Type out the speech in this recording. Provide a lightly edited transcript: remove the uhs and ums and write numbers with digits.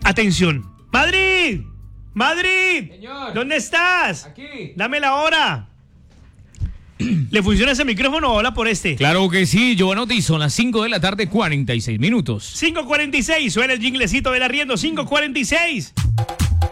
Atención. ¡Madrid! ¡Madrid! Señor. ¿Dónde estás? Aquí. Dame la hora. ¿Le funciona ese micrófono o habla por este? Claro que sí, Giovanotti, son las 5 de la tarde, 46 minutos. 5:46, suena el jinglecito del arriendo, 5:46.